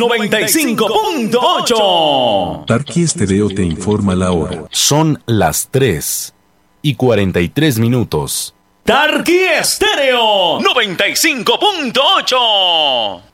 95.8. Tarqui Estéreo te informa la hora. Son las 3:43. Tarqui Estéreo 95.8.